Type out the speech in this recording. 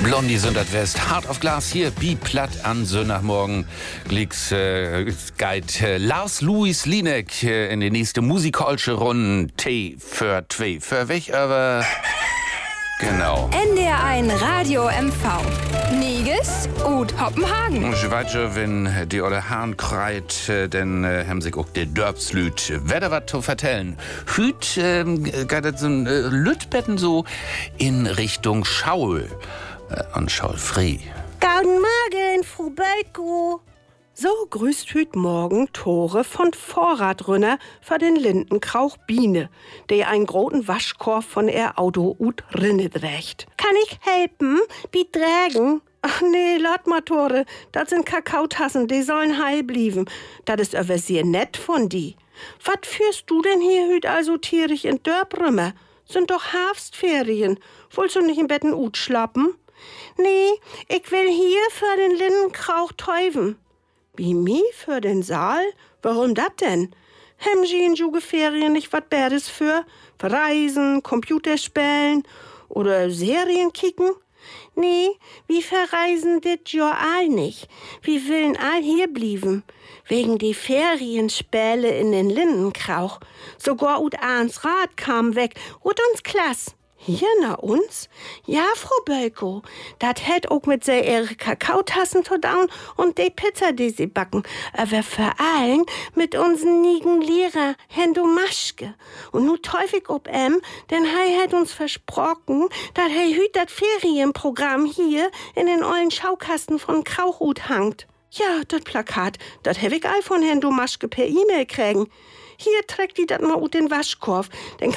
Blondie sind das West. Hart auf Glas hier, bi platt an Sonntagmorgen. Glicks Guide Lars Louis Linek in die nächste musikalsche Runde. T für 2. Für weg, aber genau. NDR1 Radio MV. Niges und Hoppenhagen. Ich weiß schon, wenn die olle Hahn kreit, dann haben sich auch die Dörpslüt wieder was zu vertellen. Hüt geht das so ein Lütbetten so in Richtung Schaul. Und Schaul Free. Guten Morgen, Frau Bölko. So grüßt hüt morgen Tore von Vorradrünner für den Lindenkrauch Biene, der einen großen Waschkorb von ihr Auto ut rinne drächt. Kann ich helfen? Wie trägen? Ach nee, laat mal, Tore. Das sind Kakaotassen, die sollen heil blieben. Das ist aber sehr nett von die. Was führst du denn hier hüt also tierisch in Dörbrümmer? Sind doch Herbstferien. Wolltest du nicht im Betten ut schlappen? Nee, ich will hier für den Lindenkrauch täufen. Wie mi für den Saal? Warum dat denn? Hem Sie in Jugeferien nicht wat Bärdes für? Verreisen, Computerspielen oder Serien kicken? Nee, wir verreisen dit Jahr all nicht. Wir willen all hier blieben. Wegen die Ferienspäle in den Lindenkrauch. Sogar ut Ahns Rad kam weg, ut uns klass. Hier na uns? Ja, Frau Bölko, dat hätt auch mit sehr ihre Kakaotassen zu down und de Pizza, die sie backen. Aber vor allem mit unseren nigen Lehrer, Hendo Maschke. Und nu teufig ob denn hei hätt uns versprochen, dat hei hüt dat Ferienprogramm hier in den ollen Schaukasten von Krauchhut hangt. Ja, dat Plakat, dat hab ich all von Hendo Maschke per E-Mail kriegen. Hier trägt die dat mal ut den Waschkorb, denn